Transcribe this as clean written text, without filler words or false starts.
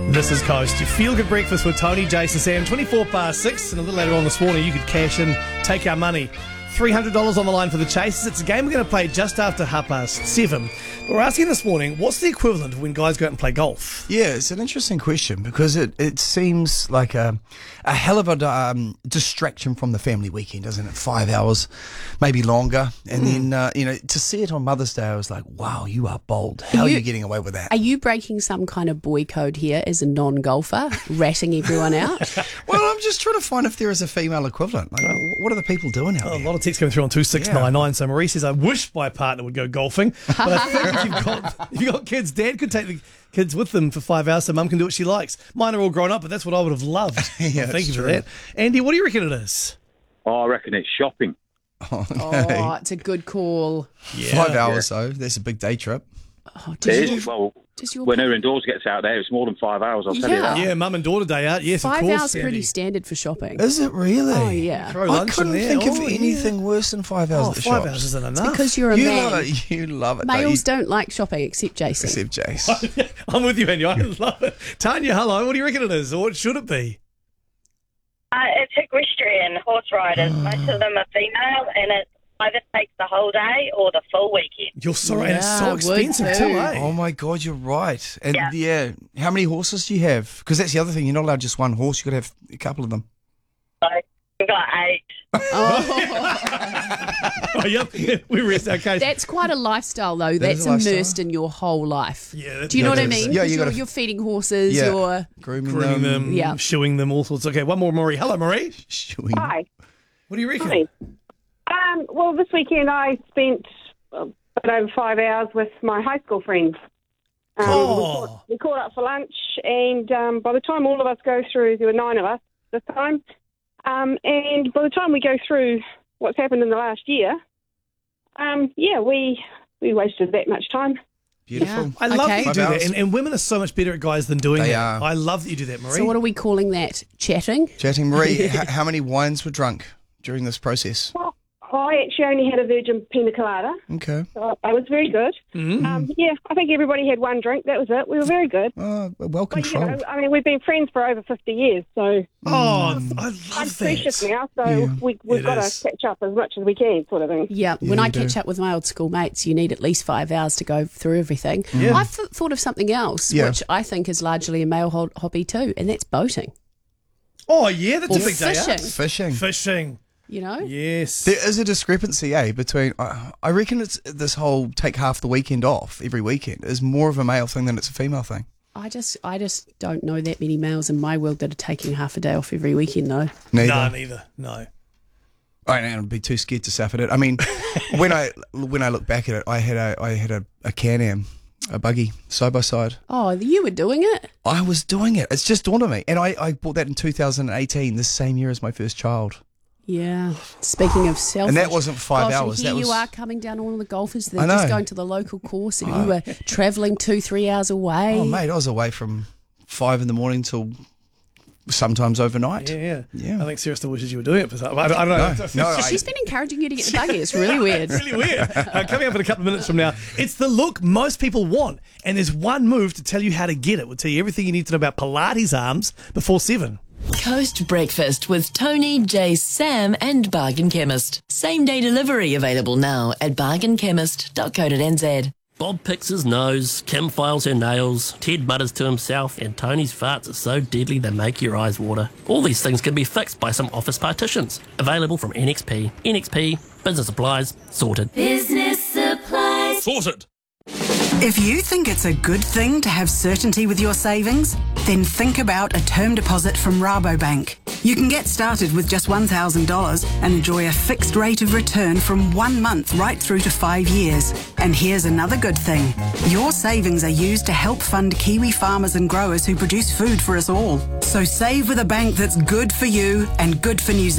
This is Coast. You feel good breakfast with Tony, Jason, Sam. 24 past 6, and a little later on this morning, you could cash in, take our money. $300 on the line for the Chasers. It's a game we're going to play just after 7:30. But we're asking this morning, what's the equivalent of when guys go out and play golf? Yeah, it's an interesting question because it seems like a hell of a distraction from the family weekend, doesn't it? 5 hours, maybe longer. And then, to see it on Mother's Day, I was like, wow, you are bold. How are you getting away with that? Are you breaking some kind of boy code here as a non-golfer, ratting everyone out? Well, I'm just trying to find if there is a female equivalent. Like, what are the people doing out A there? lot of texts coming through on 2699. So Marie says, I wish my partner would go golfing. But I think if you've got kids, Dad could take the kids with them for 5 hours so Mum can do what she likes. Mine are all grown up, but that's what I would have loved. Yeah, Thank you for true. that. Andy, what do you reckon it is? Oh, I reckon it's shopping. Oh, it's a good call. Yeah. 5 hours, though. That's a big day trip. Oh, It is. Well, does your when her indoors gets out there, it's more than 5 hours, I'll tell you that. Yeah, Mum and daughter day out. Yes, of 5 course. hours Andy. pretty standard for shopping. Is it really? Oh, yeah. Throw I lunch in couldn't there. think of Oh, anything worse than 5 hours Oh, at the 5 shops. hours isn't enough. Because you're a You man. love it. You love it. don't Males you? don't like shopping except Jason. Except Jace. I'm with you, Andy. I love it. Tanya, hello. What do you reckon it is? Or what should it be? It's equestrian horse riders. Most of them are female, and it either takes the whole day or the full weekend. You're sorry, and it's Yeah, so I would expensive too. too, eh? Oh my God, you're right. And Yeah. how many horses do you have? Because that's the other thing. You're not allowed just one horse. You've got to have a couple of them. So we've got 8. Oh, yep. We rest our case. That's quite a lifestyle, though. That is That's a lifestyle. immersed in your whole life. Yeah, Do you know what I that is. mean? Yeah, 'Cause you gotta- you're feeding horses. Yeah. You're Grooming them, Yeah. shoeing them, all sorts. Okay, one more, Marie. Hello, Marie. Shoeing. Hi. What do you reckon? Hi. Well, this weekend I spent a bit over 5 hours with my high school friends. Oh. We caught up for lunch, and by the time all of us go through, there were 9 of us this time, and by the time we go through what's happened in the last year, we wasted that much time. Beautiful. Yeah. I love that Okay. you 5 do that. hours. And women are so much better at guys than doing They that. are. I love that you do that, Marie. So what are we calling that? Chatting? Chatting. Marie, how many wines were drunk during this process? Well, I actually only had a virgin pina colada, Okay. so I was very good. Mm-hmm. I think everybody had one drink. That was it. We were very good. Well But, you controlled. know, I mean, we've been friends for over 50 years, so Oh, I I'm love precious that. now, so Yeah. we've It got is. to catch up as much as we can, sort of thing. Yeah, Yeah, when I you do. catch up with my old school mates, you need at least 5 hours to go through everything. Yeah. I've thought of something else, Yeah. which I think is largely a male hobby too, and that's boating. Oh, yeah, that's Or a big day fishing. out. Fishing. Fishing. You know? Yes. There is a discrepancy, between... I reckon it's this whole take half the weekend off every weekend is more of a male thing than it's a female thing. I just don't know that many males in my world that are taking half a day off every weekend, though. Neither. No. I'd be too scared to suffer it. I mean, when I look back at it, I had a Can-Am, a buggy, side by side. Oh, you were doing it? I was doing it. It's just dawned on me. And I bought that in 2018, the same year as my first child. Yeah. Speaking of selfish. And that wasn't 5 Gosh, hours. And here That was... you are coming down all the golfers. They're I just know. going to the local course and you were travelling 2-3 hours away. Oh, mate, I was away from 5 in the morning till sometimes overnight. Yeah. Yeah. I think Sarah still wishes you were doing it for something. I don't know. No, She's been encouraging you to get the buggy. It's really weird. Really weird. Coming up in a couple of minutes from now, it's the look most people want, and there's one move to tell you how to get it. We'll tell you everything you need to know about Pilates arms before 7. Coast Breakfast with Tony, Jace, Sam and Bargain Chemist. Same day delivery available now at bargainchemist.co.nz. Bob picks his nose, Kim files her nails, Ted mutters to himself, and Tony's farts are so deadly they make your eyes water. All these things can be fixed by some office partitions. Available from NXP. NXP, business supplies, sorted. Business supplies. Sorted! If you think it's a good thing to have certainty with your savings, then think about a term deposit from Rabobank. You can get started with just $1,000 and enjoy a fixed rate of return from 1 month right through to 5 years. And here's another good thing. Your savings are used to help fund Kiwi farmers and growers who produce food for us all. So save with a bank that's good for you and good for New Zealand.